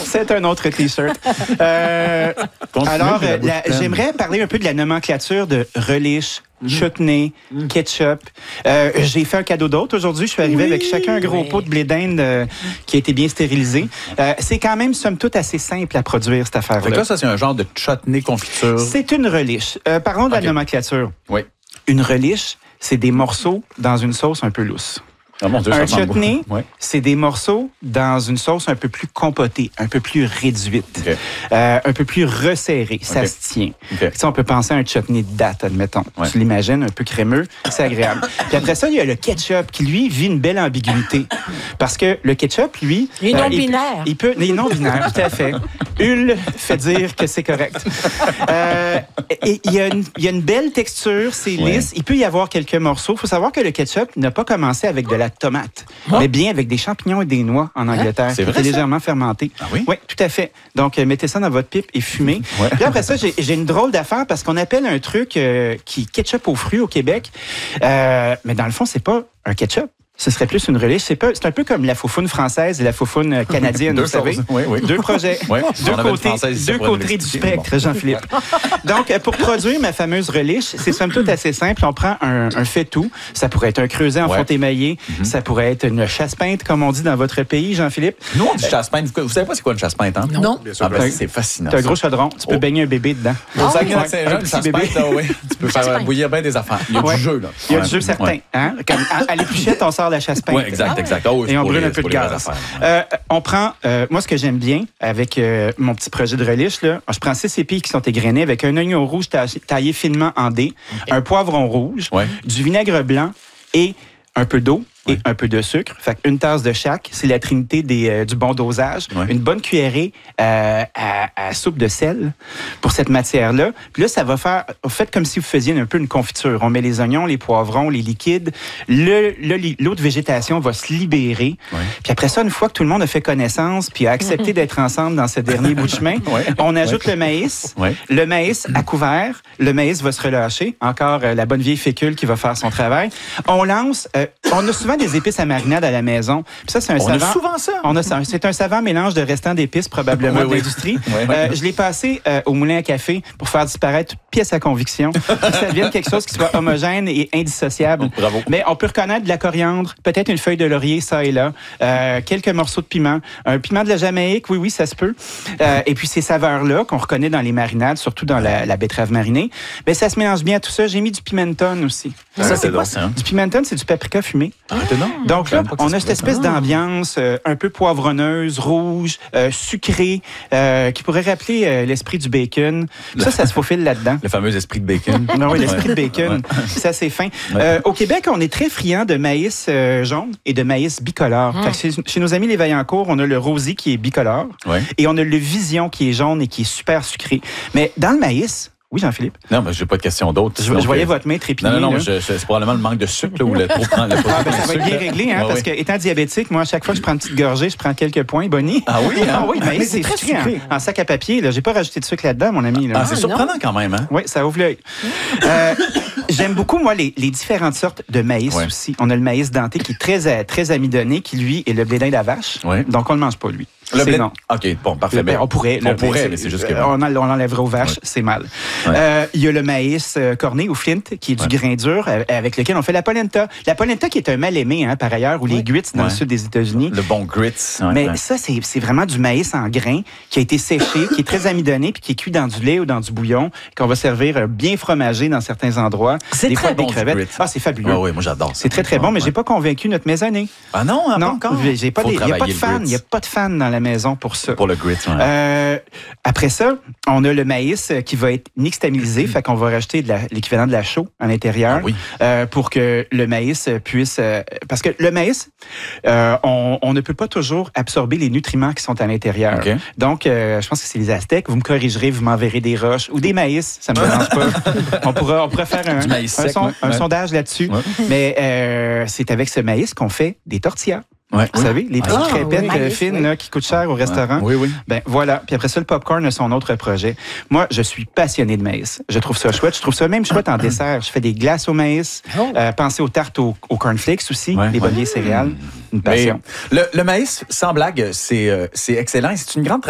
C'est un autre T-shirt. Alors, j'aimerais parler un peu de la nomenclature de relish, chutney, ketchup. J'ai fait un cadeau d'autre aujourd'hui. Je suis arrivé avec chacun un gros pot de blé d'Inde qui a été bien stérilisé. C'est quand même, somme toute, assez simple à produire, cette affaire-là. Fait que là, ça, c'est un genre de chutney confiture. C'est une relish. Parlons de la nomenclature. Oui. Une relish, c'est des morceaux dans une sauce un peu lousse. Ah, mon Dieu, un chutney, ouais. c'est des morceaux dans une sauce un peu plus compotée, un peu plus réduite, Okay. un peu plus resserrée. Ça se tient. Okay. On peut penser à un chutney de date, admettons. Ouais. Tu l'imagines, un peu crémeux, c'est agréable. Puis après ça, il y a le ketchup qui, lui, vit une belle ambiguïté. Parce que le ketchup, lui... Il est non-binaire. Il est non-binaire, tout à fait. Hul fait dire que c'est correct. Et il y a une belle texture, c'est lisse. Il peut y avoir quelques morceaux. Il faut savoir que le ketchup n'a pas commencé avec de la tomate, mais bien avec des champignons et des noix en Angleterre. C'est vrai, qui est légèrement fermenté. Ah oui? Oui, tout à fait. Donc, mettez ça dans votre pipe et fumez. Ouais. Puis après ça, j'ai une drôle d'affaire parce qu'on appelle un truc qui ketchup aux fruits au Québec. Mais dans le fond, c'est pas un ketchup. Ce serait plus une relish. C'est un peu comme la foufoune française et la foufoune canadienne, vous savez. Oui, oui. Deux projets. Oui. Deux côtés du spectre, Jean-Philippe. Donc, pour produire ma fameuse relish, c'est somme toute assez simple. On prend un fait-tout. Ça pourrait être un creuset en fonte émaillée. Ça pourrait être une chasse-peinte, comme on dit dans votre pays, Jean-Philippe. Nous, on dit chasse-peinte. Vous savez pas c'est quoi une chasse-peinte, hein? Non. Ah, ben, c'est fascinant. C'est un gros chaudron. Tu peux baigner un bébé dedans. Au Saguenay, Ouais, Saint-Jean, un une petit bébé. chasse-peinte, là, oui. Tu peux faire bouillir bien des affaires. Il y a du jeu, là. Il y a du jeu certain. Hein? Comme à l'épluchette, on sort la chasse-peinte. Oui, exact. Oh, Et on brûle un peu de gaz. On prend, moi, ce que j'aime bien avec mon petit projet de relish, là, je prends 6 épis qui sont égrenés avec un oignon rouge taillé finement en dés, un poivron rouge, du vinaigre blanc et un peu d'eau. Et un peu de sucre. Fait une tasse de chaque. C'est la trinité du bon dosage. Une bonne cuillerée à soupe de sel pour cette matière-là. Puis là, ça va faire... Faites comme si vous faisiez un peu une confiture. On met les oignons, les poivrons, les liquides. L'eau de végétation va se libérer. Puis après ça, une fois que tout le monde a fait connaissance puis a accepté d'être ensemble dans ce dernier bout de chemin, on ajoute le maïs. Le maïs à couvert. Le maïs va se relâcher. Encore la bonne vieille fécule qui va faire son travail. On lance... on a souvent des épices à marinade à la maison. Puis ça, c'est un savant. On a souvent ça. C'est un savant mélange de restants d'épices, probablement de l'industrie. Je l'ai passé au moulin à café pour faire disparaître toute pièce à conviction. Pour que ça devienne quelque chose qui soit homogène et indissociable. Bravo. Mais on peut reconnaître de la coriandre, peut-être une feuille de laurier, ça et là, quelques morceaux de piment, un piment de la Jamaïque, oui, ça se peut. Et puis ces saveurs-là qu'on reconnaît dans les marinades, surtout dans la betterave marinée, ben ça se mélange bien à tout ça. J'ai mis du pimenton aussi. Ça, c'est quoi ça? Du pimenton, c'est du paprika fumé. Donc là, on a cette espèce d'ambiance un peu poivronneuse, rouge, sucrée, qui pourrait rappeler l'esprit du bacon. Ça se faufile là-dedans. Le fameux esprit de bacon. Non, oui, l'esprit de bacon. C'est assez fin. Au Québec, on est très friand de maïs jaune et de maïs bicolore. Fait que chez nos amis les Vaillancourt, on a le rosé qui est bicolore et on a le vision qui est jaune et qui est super sucré. Mais dans le maïs... Oui, Jean-Philippe? Non, mais j'ai pas de question d'autre. Je voyais votre main trépigner. Non, c'est probablement le manque de sucre là, ou le trop prendre. Ça va être bien réglé, hein, parce que étant diabétique, moi, à chaque fois que je prends une petite gorgée, je prends quelques points, Bonnie. Ah oui? Ah oui, mais c'est très sucré en sac à papier. J'ai pas rajouté de sucre là-dedans, mon ami. Là. Ah, c'est surprenant quand même, hein? Oui, ça ouvre l'œil. J'aime beaucoup, moi, les différentes sortes de maïs aussi. On a le maïs denté qui est très amidonné, qui, lui, est le blé d'Inde à vache. Donc, on le mange pas, lui. Le blé? Non. OK, bon, parfait. On pourrait, mais c'est juste que... On l'enlèverait aux vaches, c'est mal. Il y a le maïs corné ou flint, qui est du grain dur, avec lequel on fait la polenta. La polenta qui est un mal-aimé, hein, par ailleurs, ou les grits dans le sud des États-Unis. Le bon grits. Mais ça, c'est vraiment du maïs en grains qui a été séché, qui est très amidonné, puis qui est cuit dans du lait ou dans du bouillon, qu'on va servir bien fromagé dans certains endroits. C'est très bon, des crevettes. Ah, c'est fabuleux. Oui, moi j'adore ça. C'est très, très bon, mais j'ai pas convaincu notre maisonnée. Ah non, pas encore? Il n'y a pas de fans. Il n'y a pas de fans dans la maison pour ça. Pour le grit, après ça, on a le maïs qui va être nixtamilisé, fait qu'on va rajouter l'équivalent de la chaux à l'intérieur pour que le maïs puisse... parce que le maïs, on ne peut pas toujours absorber les nutriments qui sont à l'intérieur. Donc, je pense que c'est les Aztèques. Vous me corrigerez, vous m'enverrez des roches ou des maïs, ça me dérange pas. On pourrait faire un sondage là-dessus. Mais c'est avec ce maïs qu'on fait des tortillas. Vous savez, les petites crêpettes fines là, qui coûtent cher au restaurant. Oui. Ben voilà. Puis après ça, le popcorn a son autre projet. Moi, je suis passionné de maïs. Je trouve ça chouette. Je trouve ça même chouette en dessert. Je fais des glaces au maïs. Pensez aux tartes aux cornflakes aussi, les bonnes vieilles céréales. Une passion. Le maïs, sans blague, c'est excellent. C'est une grande